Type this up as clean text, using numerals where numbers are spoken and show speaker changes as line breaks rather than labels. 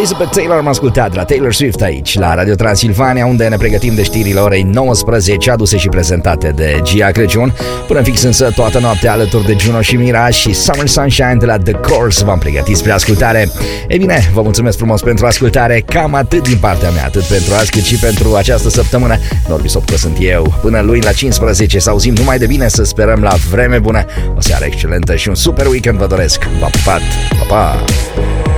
Elizabeth Taylor am ascultat de la Taylor Swift aici, la Radio Transilvania, unde ne pregătim de știrile orei 19, aduse și prezentate de Gia Crăciun. Până fix însă toată noaptea alături de Juno și Mira și Summer Sunshine de la The Course v-am pregătit spre ascultare. Ei bine, vă mulțumesc frumos pentru ascultare, cam atât din partea mea, atât pentru azi cât și pentru această săptămână. Norbi Sopcă sunt eu. Până luni la 15 să auzim numai de bine, să sperăm la vreme bună. O seară excelentă și un super weekend vă doresc. V-am pupat! Pa, pa!